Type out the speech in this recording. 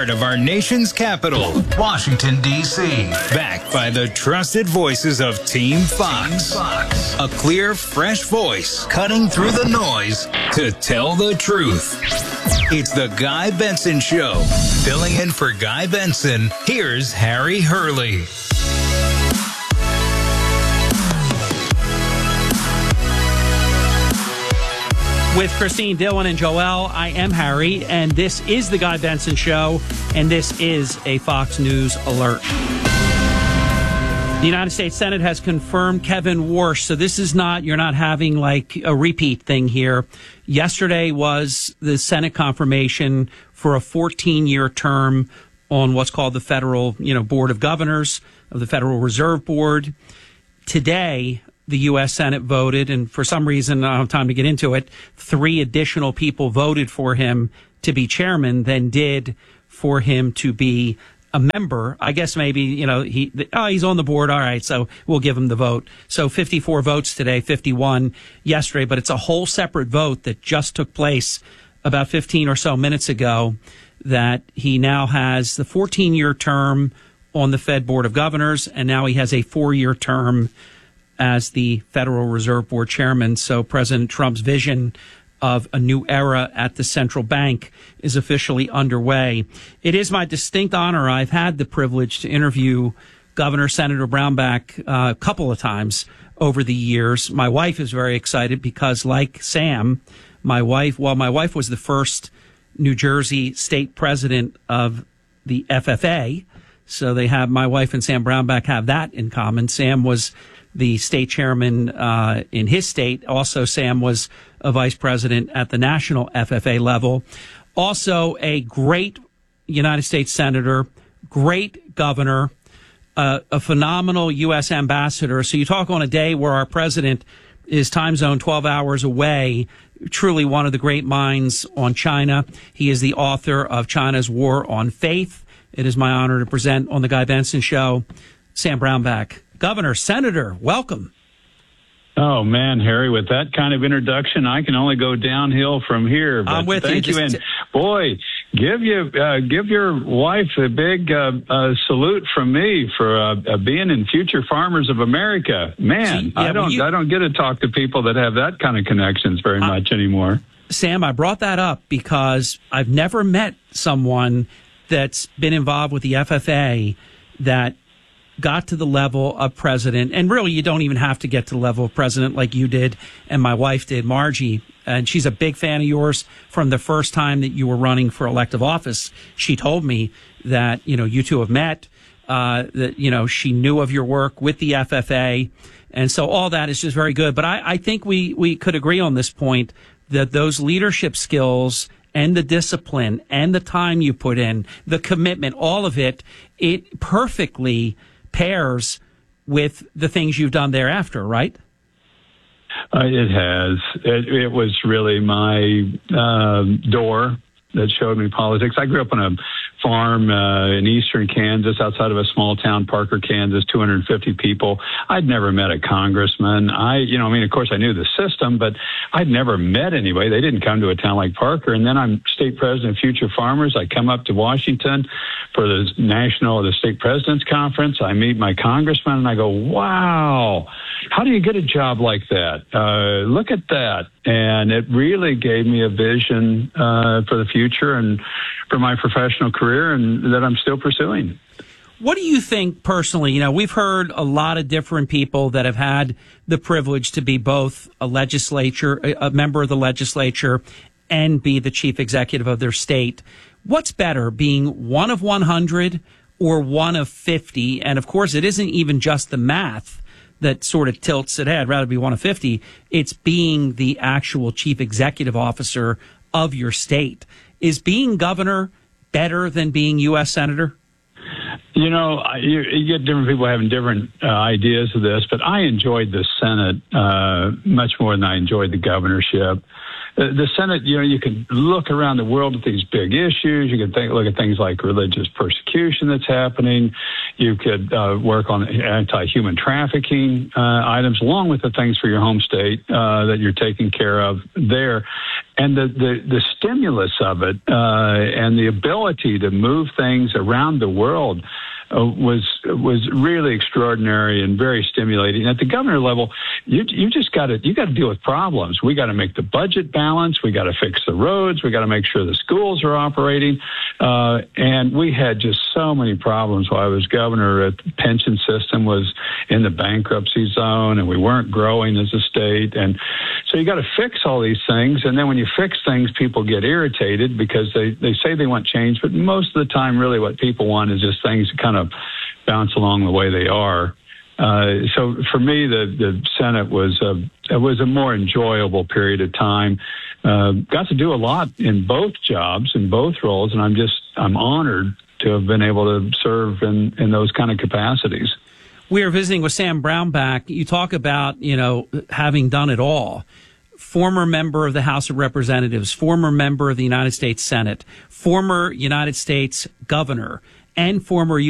heart of our nation's capital, Washington, D.C. Backed by the trusted voices of Team Fox. A clear, fresh voice cutting through the noise to tell the truth. It's the Guy Benson Show. Filling in for Guy Benson, here's Harry Hurley. With Christine, Dylan, and Joel, I am Harry, and this is the Guy Benson Show, and this is a Fox News alert. The United States Senate has confirmed Kevin Warsh, so this is not, you're not having like a repeat thing here. Yesterday was the Senate confirmation for a 14-year term on what's called the Federal, Board of Governors of the Federal Reserve Board. Today, the U.S. Senate voted, and for some reason, I don't have time to get into it, 3 additional people voted for him to be chairman than did for him to be a member. I guess maybe, he's on the board. All right, so we'll give him the vote. So 54 votes today, 51 yesterday, but it's a whole separate vote that just took place about 15 or so minutes ago that he now has the 14-year term on the Fed Board of Governors, and now he has a 4-year term as the Federal Reserve Board chairman. So President Trump's vision of a new era at the central bank is officially underway. It is my distinct honor. I've had the privilege to interview Governor Senator Brownback a couple of times over the years. My wife is very excited because, like Sam, my wife was the first New Jersey state president of the FFA. So my wife and Sam Brownback have that in common. Sam was the state chairman in his state. Also, Sam was a vice president at the national FFA level. Also, a great United States senator, great governor, a phenomenal U.S. ambassador. So you talk on a day where our president is time zone 12 hours away, truly one of the great minds on China. He is the author of China's War on Faith. It is my honor to present on the Guy Benson Show, Sam Brownback. Governor, Senator, welcome. Oh, man, Harry, with that kind of introduction, I can only go downhill from here. But I'm with thank you. And, boy, give your wife a big salute from me for being in Future Farmers of America. Man, I don't get to talk to people that have that kind of connections very much anymore. Sam, I brought that up because I've never met someone that's been involved with the FFA that got to the level of president, and really you don't even have to get to the level of president like you did and my wife did, Margie, and she's a big fan of yours from the first time that you were running for elective office. She told me that, you two have met, that, she knew of your work with the FFA, and so all that is just very good. But I think we could agree on this point that those leadership skills and the discipline and the time you put in, the commitment, all of it perfectly pairs with the things you've done thereafter, right? It has. It was really my door that showed me politics. I grew up on a farm in eastern Kansas, outside of a small town, Parker, Kansas, 250 people. I'd never met a congressman. Of course, I knew the system, but I'd never met anybody. They didn't come to a town like Parker. And then I'm state president of Future Farmers. I come up to Washington for the state president's conference. I meet my congressman and I go, wow, how do you get a job like that? Look at that. And it really gave me a vision for the future and for my professional career, and that I'm still pursuing. What do you think personally? We've heard a lot of different people that have had the privilege to be both a member of the legislature, and be the chief executive of their state. What's better, being one of 100 or one of 50? And of course, it isn't even just the math that sort of tilts it. Hey, I'd rather be one of 50. It's being the actual chief executive officer of your state. Is being governor better than being U.S. Senator? You get different people having different ideas of this, but I enjoyed the Senate much more than I enjoyed the governorship. The Senate, you can look around the world at these big issues. You can look at things like religious persecution that's happening. You could work on anti-human trafficking items, along with the things for your home state that you're taking care of there. And the stimulus of it and the ability to move things around the world was really extraordinary and very stimulating. At the governor level, you got to deal with problems. We got to make the budget balance. We got to fix the roads. We got to make sure the schools are operating. And we had just so many problems while I was governor. The pension system was in the bankruptcy zone, and we weren't growing as a state. And so you got to fix all these things. And then when you fix things, people get irritated because they say they want change, but most of the time, really, what people want is just things to kind of bounce along the way they are. So for me, the Senate was a more enjoyable period of time. Got to do a lot in both jobs, in both roles, and I'm honored to have been able to serve in those kind of capacities. We are visiting with Sam Brownback. You talk about, having done it all. Former member of the House of Representatives, former member of the United States Senate, former United States governor, and former